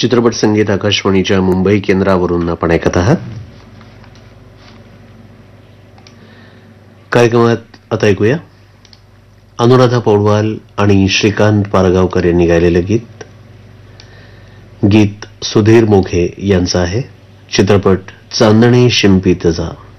चित्रपट संगीत आकाशवाणीच्या मुंबई केंद्रावरून आपण ऐकत आहात. कार्यक्रमात आता ऐकूया अनुराधा पौडवाल आणि श्रीकांत पारगावकर यांनी गायलेलं गीत. गीत सुधीर मोघे यांचं आहे. चित्रपट चांदणे शिंपीत जा.